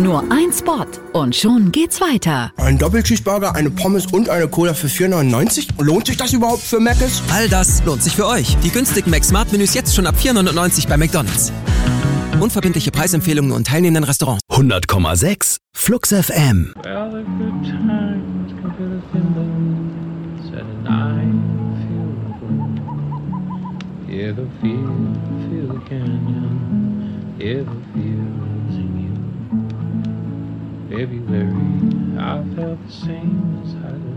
Nur ein Spot und schon geht's weiter. Ein Doppelcheeseburger, eine Pommes und eine Cola für 4,99? Lohnt sich das überhaupt für Mc's? All das lohnt sich für euch. Die günstigen Mac-Smart-Menüs jetzt schon ab 4,99 bei McDonald's. Unverbindliche Preisempfehlungen und teilnehmenden Restaurants. 100,6 Flux FM. Well, the good times can feel the thimbles and I feel the boom. Hear the feel the canyon, hear the feels in you. February, I felt the same as I